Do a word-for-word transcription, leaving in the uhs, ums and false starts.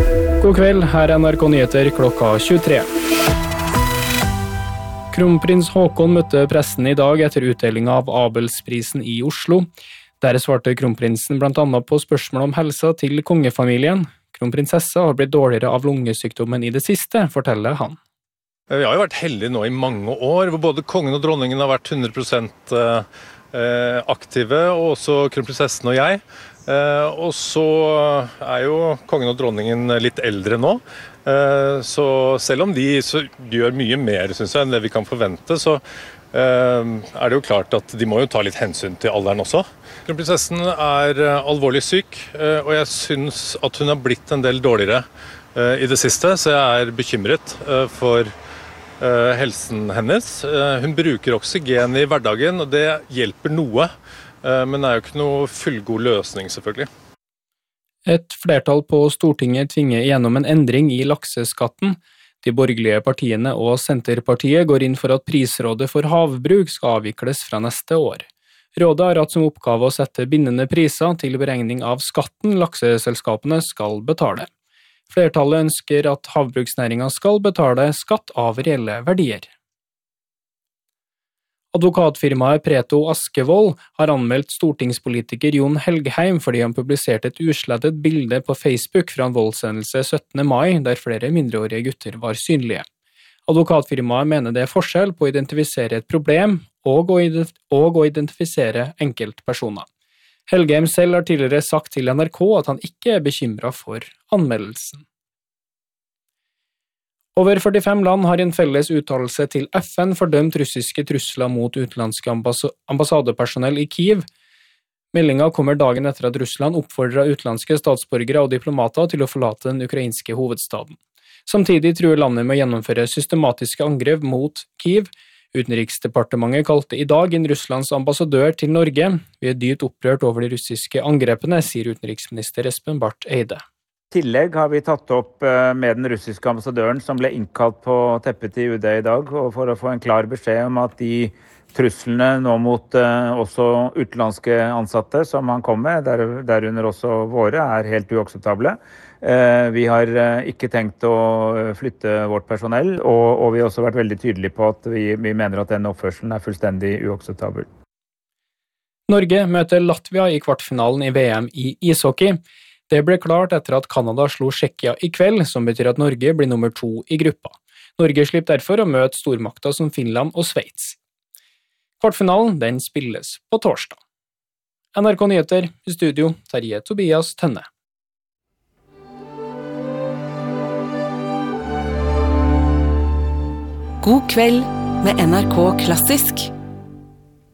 God kveld, her er N R K Nyheter klokka tjuetre. Kronprins Haakon møtte pressen i dag etter utdeling av Abelsprisen i Oslo. Der svarte kronprinsen blant annet på spørsmål om helsa til kongefamilien. Kronprinsessa har blitt dårligere av lungesykdommen i det siste, forteller han. Vi har jo vært heldige nå i mange år, hvor både kongen og dronningen har vært hundre prosent aktive, og også kronprinsessen og jeg. Og så er jo kongen og dronningen litt eldre nå, så selv om de gjør mye mer, synes jeg, enn det vi kan forvente, så er det jo klart at de må jo ta litt hensyn til alderen også. Kronprinsessen er alvorlig syk, og jeg synes at hun har blitt en del dårligere i det siste, så jeg er bekymret for helsen hennes. Hun bruker oksygen i hverdagen, og det hjelper noe, men det er jo ikke noe fullgod løsning selvfølgelig. Et flertall på Stortinget tvinger gjennom en endring i lakseskatten. De borgerlige partiene og Senterpartiet går inn for at prisrådet for havbruk skal avvikles fra neste år. Rådet har hatt som oppgave å sette bindende priser til beregning av skatten lakseselskapene skal betale. Flertallet ønsker at havbruksnæringen skal betale skatt av reelle verdier. Advokatfirmaet Preto Askevold har anmeldt stortingspolitiker Jon Helgheim fordi han publiserte et uslettet bilde på Facebook fra en voldshendelse syttende mai, der flere mindreårige gutter var synlige. Advokatfirmaet mener det er forskjell på å identifisere et problem og å identifisere enkeltpersoner. Helgheim selv har tidligere sagt til N R K at han ikke er bekymret for anmeldelsen. Over førtifem land har i en felles uttalelse til F N fordømt russiske trusler mot utenlandske ambass- ambassadepersonell i Kiev. Meldingen kommer dagen etter at Russland oppfordret utenlandske statsborgere og diplomater til å forlate den ukrainske hovedstaden. Samtidig truer landet med å gjennomføre systematiske angrep mot Kiev. Utenriksdepartementet kalte i dag inn Russlands ambassadør til Norge. Vi er dypt opprørt over de russiske angrepene, sier utenriksminister Espen Barth Eide. I tillegg har vi tatt opp med den russiske ambassadøren som ble innkalt på teppet til U D i dag, og for å få en klar beskjed om at de truslene nå mot også utenlandske ansatte som han kom med, der, derunder også våre, er helt uakseptable. Vi har ikke tenkt å flytte vårt personell, og, og vi har også vært veldig tydelige på at vi, vi mener at den oppførselen er fullstendig uakseptabel. Norge møter Latvia i kvartfinalen i V M i ishockey. Det ble klart etter at Kanada slo Tsjekkia i kveld, som betyr at Norge blir nummer to i gruppa. Norge slipper derfor å møte stormakter som Finland og Sveits. Kvartfinalen den spilles på torsdag. N R K Nyheter i studio, Terje Tobias Tønne. God kveld med N R K Klassisk.